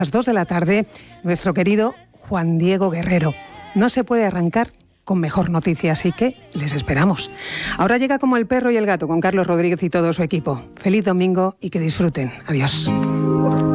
las 2 de la tarde, nuestro querido Juan Diego Guerrero. No se puede arrancar con mejor noticia, así que les esperamos. Ahora llega Como el perro y el gato con Carlos Rodríguez y todo su equipo. Feliz domingo y que disfruten. Adiós.